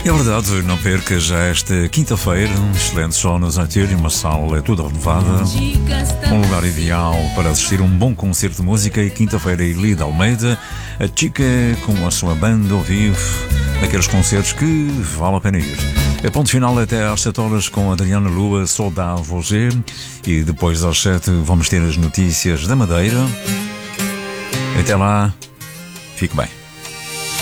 É verdade, não perca já esta quinta-feira um excelente show no Zantier, uma sala toda renovada, um lugar ideal para assistir a um bom concerto de música. E quinta-feira, Ilíada Almeida, a Chica com a sua banda ao vivo, daqueles concertos que vale a pena ir. É ponto final até às 7 horas com a Adriana Lua, Soldá Voger, e depois às 7 vamos ter as notícias da Madeira. Até lá, fique bem.